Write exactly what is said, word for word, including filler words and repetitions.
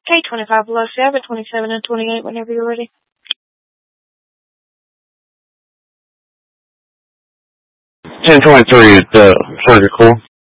K twenty-five below seven, twenty-seven and twenty-eight whenever you're ready. ten twenty-three is the surgical.